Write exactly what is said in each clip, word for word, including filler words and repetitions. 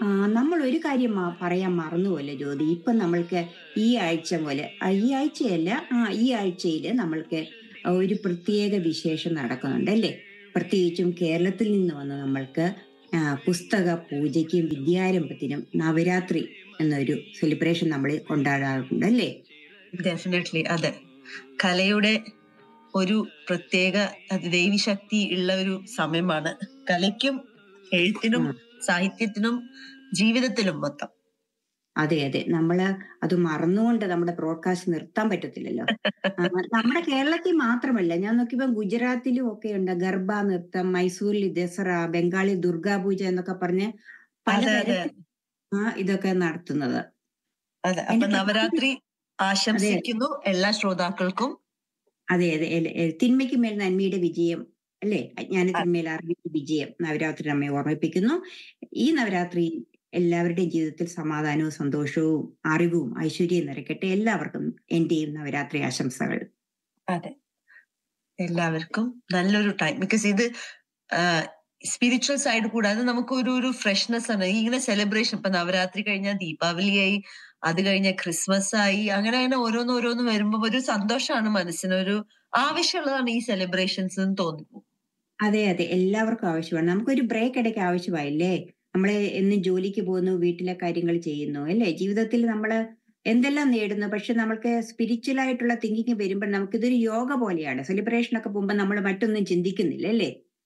ആ, നമ്മൾ ഒരു കാര്യം മ- പറയാൻ മറന്നുപോലെ ജ്യോതി. ഇപ്പം നമ്മൾക്ക് ഈ ആഴ്ച പോലെ ആ, ഈ ആഴ്ചയല്ല ആ ഈ ആഴ്ചയിൽ നമ്മൾക്ക് ഒരു പ്രത്യേക വിശേഷം നടക്കുന്നുണ്ട് അല്ലേ? പ്രത്യേകിച്ചും കേരളത്തിൽ നിന്ന് വന്ന് നമ്മൾക്ക് ആ, പുസ്തക പൂജയ്ക്കും വിദ്യാരംഭത്തിനും നവരാത്രി എന്നൊരു സെലിബ്രേഷൻ നമ്മൾ കൊണ്ടാടാറുണ്ട് അല്ലേ? ഡെഫിനറ്റ്ലി അതെ. കലയുടെ ഒരു പ്രത്യേക അത് ദൈവശക്തി ഉള്ള ഒരു സമയമാണ്. കലയ്ക്കും എഴുത്തിനും ആ, സാഹിത്യത്തിനും ജീവിതത്തിലും മൊത്തം. അതെ അതെ, നമ്മള് അത് മറന്നുകൊണ്ട് നമ്മുടെ ബ്രോഡ്കാസ്റ്റ് നിർത്താൻ പറ്റത്തില്ലല്ലോ. ആ, നമ്മുടെ കേരളത്തിൽ മാത്രമല്ല, ഞാൻ നോക്കിയപ്പോ ഗുജറാത്തിലും ഒക്കെ ഉണ്ട് ഗർഭ നൃത്തം, മൈസൂരിൽ ദസറ, ബംഗാളിൽ ദുർഗാപൂജ എന്നൊക്കെ പറഞ്ഞ് അതെ അതെ പലതരത്തിൽ ആ ഇതൊക്കെ നടത്തുന്നത്. അതെ. അപ്പൊ എന്റെ പ്രധാന നവരാത്രി അതെ ആശംസിക്കുന്നു എല്ലാ ശ്രോതാക്കൾക്കും. അതെ അതെ എ- എ- തിന്മയ്ക്ക് മേൽ നന്മയുടെ വിജയം അല്ലേ? അജ്ഞാനത്തിന്മേൽ അറിവിന്റെ വിജയം നവരാത്രി നമ്മെ ഓർമ്മിപ്പിക്കുന്നു. ഈ നവരാത്രി എല്ലാവരുടെയും ജീവിതത്തിൽ സമാധാനവും സന്തോഷവും അറിവും ഐശ്വര്യവും നിറയ്ക്കട്ടെ. എല്ലാവർക്കും എന്റെയും നവരാത്രി ആശംസകൾ. അതെ, എല്ലാവർക്കും നല്ലൊരു ടൈം. ബിക്കോസ് ഇത് സ്പിരിച്വൽ സൈഡ് കൂടാതെ നമുക്ക് ഒരു ഒരു ഫ്രഷ്നെസ് ആണ് ഇങ്ങനെ സെലിബ്രേഷൻ. ഇപ്പൊ നവരാത്രി കഴിഞ്ഞാൽ ദീപാവലിയായി, അത് കഴിഞ്ഞ ക്രിസ്മസ് ആയി, അങ്ങനെ അങ്ങനെ ഓരോന്ന് ഓരോന്ന് വരുമ്പോ ഒരു സന്തോഷമാണ് മനസ്സിന്, ഒരു ആവശ്യമുള്ളതാണ് ഈ സെലിബ്രേഷൻസ് എന്ന് തോന്നുന്നു. അതെ അതെ, എല്ലാവർക്കും ആവശ്യമാണ്. നമുക്കൊരു ബ്രേക്ക് ഇടയ്ക്ക് ആവശ്യമായില്ലേ? നമ്മളെ എന്നും ജോലിക്ക് പോകുന്നു, വീട്ടിലെ കാര്യങ്ങൾ ചെയ്യുന്നു അല്ലേ? ജീവിതത്തിൽ നമ്മൾ എന്തെല്ലാം നേടുന്നു, പക്ഷെ നമ്മൾക്ക് സ്പിരിച്വൽ ആയിട്ടുള്ള തിങ്കിങ് വരുമ്പോൾ നമുക്കിതൊരു യോഗ പോലെയാണ്. സെലിബ്രേഷൻ ഒക്കെ പോകുമ്പോൾ നമ്മൾ മറ്റൊന്നും ചിന്തിക്കുന്നില്ല അല്ലേ?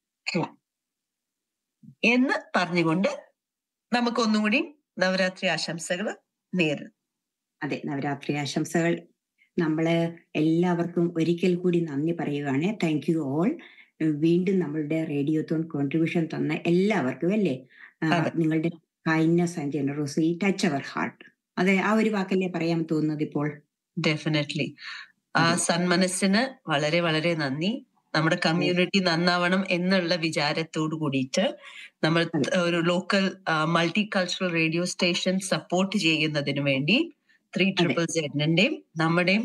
എന്ന് പറഞ്ഞുകൊണ്ട് നമുക്ക് ഒന്നും കൂടി നവരാത്രി ആശംസകൾ നേരുന്നു. അതെ, നവരാത്രി ആശംസകൾ. നമ്മള് എല്ലാവർക്കും ഒരിക്കൽ കൂടി നന്ദി പറയുകയാണ്. Thank you all. വീണ്ടും നമ്മളുടെ റേഡിയോത്തോൺ കോൺട്രിബ്യൂഷൻ തന്ന എല്ലാവർക്കും അല്ലേ, ആ, അതെ നിങ്ങളുടെ kindness and generosity touch our heart. അതെ, ആ ഒരു വാക്കല്ലേ പറയാൻ തോന്നുന്നത് ഇപ്പോൾ. ഡെഫിനറ്റ്ലി. ആ അതെ സന്മനസ്സിന് വളരെ വളരെ നന്ദി. നമ്മുടെ അതെ കമ്മ്യൂണിറ്റി നന്നാവണം എന്നുള്ള വിചാരത്തോട് കൂടിയിട്ട് നമ്മൾ അതെ ഒരു local multi cultural radio station support ചെയ്യുന്നതിന് വേണ്ടി ത്രീ അതെ ട്രിപ്പിൾ സെഡിന്റെയും നമ്മുടെയും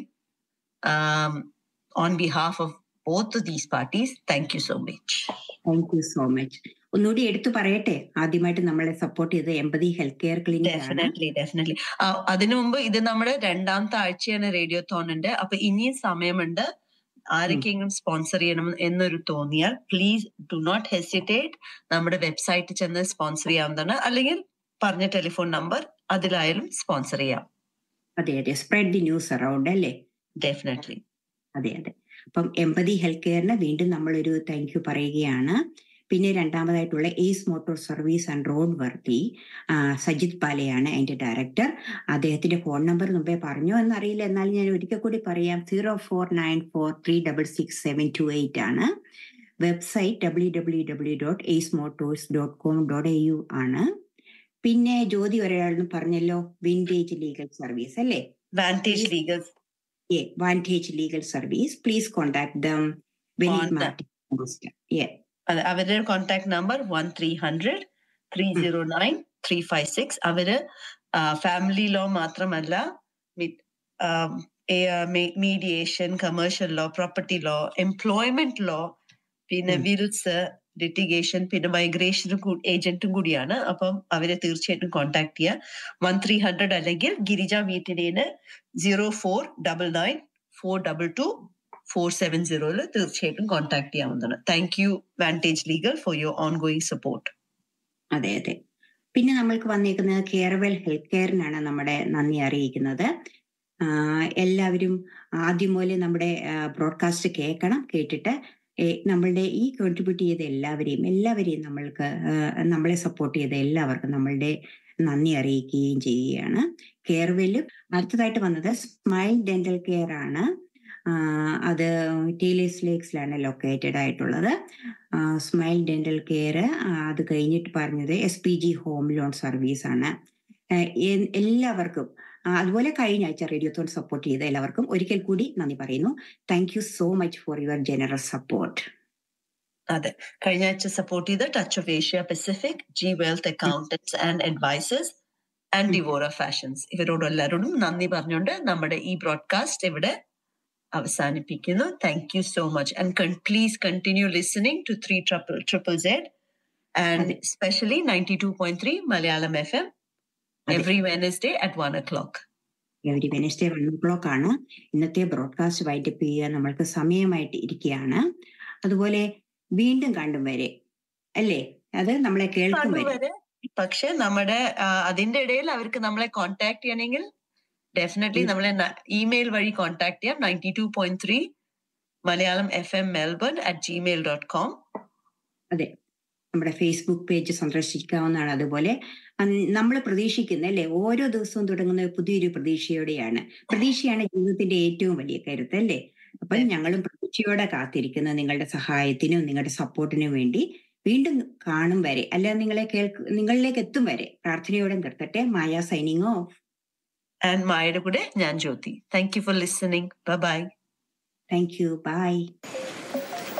on behalf of both these parties thank you so much. Thank you so much. ഒന്നുകൂടി എടുത്തു പറയട്ടെ, ആദ്യമായിട്ട് നമ്മളെ സപ്പോർട്ട് ചെയ്ത് എമ്പതി ഹെൽത്ത് കെയർ ക്ലിനിക് ആണ്. ഡെഫിനറ്റ്ലി ഡെഫിനറ്റ്ലി അതിനു മുമ്പ് ഇത് നമ്മുടെ രണ്ടാമത്തെ ആഴ്ചയാണ് റേഡിയോ തോണിന്റെ. അപ്പൊ ഇനിയും സമയമുണ്ട്. ആരൊക്കെയെങ്കിലും സ്പോൺസർ ചെയ്യണം എന്നൊരു തോന്നിയാൽ പ്ലീസ് ഡു നോട്ട് ഹെസിറ്റേറ്റ്. നമ്മുടെ വെബ്സൈറ്റിൽ ചെന്ന് സ്പോൺസർ ചെയ്യാവുന്നതാണ്, അല്ലെങ്കിൽ പറഞ്ഞ ടെലിഫോൺ നമ്പർ അതിലായാലും സ്പോൺസർ ചെയ്യാം. അതെ അതെ, സ്പ്രെഡ് ദി ന്യൂസ് അറൗണ്ട് അല്ലേ? ഡെഫിനറ്റ്ലി. അതെ അതെ. അപ്പം എമ്പതി ഹെൽത്ത് കെയറിന് വീണ്ടും നമ്മളൊരു താങ്ക് യു പറയുകയാണ്. പിന്നെ രണ്ടാമതായിട്ടുള്ള ace motor service and road വർത്തി, സജിത് പാലയാണ് അതിന്റെ ഡയറക്ടർ. അദ്ദേഹത്തിന്റെ ഫോൺ നമ്പർ മുമ്പേ പറഞ്ഞോ എന്നറിയില്ല, എന്നാൽ ഞാൻ ഒരിക്കൽ കൂടി പറയാം. Zero four nine four three double six seven to eight ആണ്. Website W W W dot ace Motors dot com dot A U ആണ്. പിന്നെ ജ്യോതി ഒരാളെന്ന് പറഞ്ഞല്ലോ, വിൻറ്റേജ് ലീഗൽ സർവീസ് അല്ലേ? Vantage legal. Yeah, Vantage Legal Service. Please contact them. Vinit Martin. Yeah. അവരുടെ contact number one three hundred three zero nine three five six. അവര് family law മാത്രമല്ല, mediation, commercial law, property law, employment law, പിന്നെ വിരുദ്സ്, litigation, പിന്നെ migration ഏജന്റും കൂടിയാണ്. അപ്പം അവരെ തീർച്ചയായിട്ടും contact ചെയ്യുക. വൺ ത്രീ ഹൺഡ്രഡ് അല്ലെങ്കിൽ Girija മീറ്റിന് zero four double nine four double two four seven സീറോയിൽ തീർച്ചയായിട്ടും കോൺടാക്ട് ചെയ്യാവുന്നതാണ്. Thank you vantage legal for your own going support. അതെ അതെ. പിന്നെ നമ്മൾക്ക് വന്നിരിക്കുന്നത് കെയർവെൽ ഹെൽത്ത് കെയറിനാണ് നമ്മുടെ നന്ദി അറിയിക്കുന്നത്. എല്ലാവരും ആദ്യം പോലെ നമ്മുടെ ബ്രോഡ്കാസ്റ്റ് കേൾക്കണം. കേട്ടിട്ട് നമ്മളുടെ ഈ കോൺട്രിബ്യൂട്ട് ചെയ്ത എല്ലാവരെയും എല്ലാവരെയും നമ്മൾക്ക് നമ്മളെ സപ്പോർട്ട് ചെയ്ത എല്ലാവർക്കും നമ്മളുടെ നന്ദി അറിയിക്കുകയും ചെയ്യുകയാണ്. കെയർവെല്ലും അടുത്തതായിട്ട് വന്നത് സ്മൈൽ ഡെന്റൽ കെയർ ആണ്. അത് ടീലേഴ്സ് ലേക്സിലാണ് ലൊക്കേറ്റഡ് ആയിട്ടുള്ളത്. Smile dental care. അത് കഴിഞ്ഞിട്ട് പറഞ്ഞത് S P G home loan service ആണ്. എല്ലാവർക്കും അതുപോലെ കഴിഞ്ഞ ആഴ്ച റേഡിയോത്തോൺ സപ്പോർട്ട് ചെയ്ത എല്ലാവർക്കും ഒരിക്കൽ കൂടി നന്ദി പറയുന്നു. Thank you so much for your generous support. അതെ, കഴിഞ്ഞ ആഴ്ച സപ്പോർട്ട് ചെയ്ത touch of Asia Pacific, G wealth accountants and advisers and ഡിവോറ fashions, ഇവരോട് എല്ലാവരോടും നന്ദി പറഞ്ഞുകൊണ്ട് നമ്മുടെ ഈ ബ്രോഡ്കാസ്റ്റ് ഇവിടെ അവസാനിപ്പിക്കുന്നു. Thank you so much and please continue listening to three triple triple Z And അതെ especially ninety-two point three Malayalam F M അതെ every Wednesday at one o'clock. Every Wednesday one oh clock ആണ് ഇന്നത്തെ broadcast wind up ചെയ്യാൻ നമ്മൾക്ക് സമയമായിട്ട് ഇരിക്കുകയാണ്. അതുപോലെ വീണ്ടും കണ്ടും വരെ അല്ലേ, അത് നമ്മളെ കേൾക്കും വരെ. വരെ പക്ഷെ നമ്മുടെ ആ, അതിന്റെ ഇടയിൽ അവർക്ക് നമ്മളെ കോൺടാക്ട് ചെയ്യണമെങ്കിൽ ഡെഫിനറ്റ്ലി നമ്മളെ ഇമെയിൽ വഴി കോൺടാക്ട് ചെയ്യാം. Ninety two point three Malayalam F M Melbourne at Gmail dot com. അതെ, നമ്മുടെ ഫേസ്ബുക്ക് പേജ് സന്ദർശിക്കാവുന്നതാണ്. അതുപോലെ നമ്മൾ പ്രതീക്ഷിക്കുന്ന അല്ലേ, ഓരോ ദിവസവും തുടങ്ങുന്ന പുതിയൊരു പ്രതീക്ഷയോടെയാണ്. പ്രതീക്ഷയാണ് ജീവിതത്തിന്റെ ഏറ്റവും വലിയ കരുത്ത് അല്ലേ. അപ്പം ഞങ്ങളും പ്രതീക്ഷയോടെ കാത്തിരിക്കുന്ന നിങ്ങളുടെ സഹായത്തിനും നിങ്ങളുടെ സപ്പോർട്ടിനും വേണ്ടി വീണ്ടും കാണും വരെ, അല്ല നിങ്ങളെ കേൾക്ക് നിങ്ങളിലേക്ക് എത്തും വരെ പ്രാർത്ഥനയോടെ നിർത്തട്ടെ. മായ സൈനിങ് ഓഫ്. ആൻഡ് മായയുടെ കൂടെ ഞാൻ ജ്യോതി. Thank you for listening. Bye bye. Thank you. By.